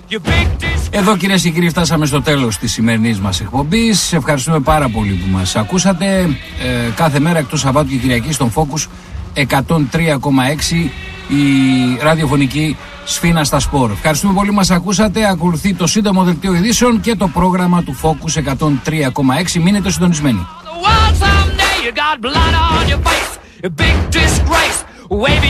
Εδώ κυρίες και κύριοι φτάσαμε στο τέλος της σημερινής μας εκπομπής. Ευχαριστούμε πάρα πολύ που μας ακούσατε. Κάθε μέρα εκτός Σαββάτου και Κυριακή στον Focus 103,6 η ραδιοφωνική Σφίνα στα Σπορ. Ευχαριστούμε πολύ που μας ακούσατε. Ακολουθεί το σύντομο δελτίο ειδήσεων και το πρόγραμμα του Focus 103,6. Μείνετε συντονισμένοι.